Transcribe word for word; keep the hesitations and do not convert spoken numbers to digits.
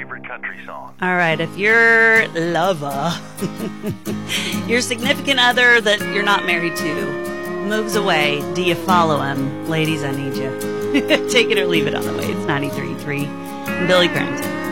favorite country song. All right, if your lover, your significant other that you're not married to, moves away, do you follow him? Ladies, I need you. Take it or leave it on the way. It's ninety-three point three. Billy Currington.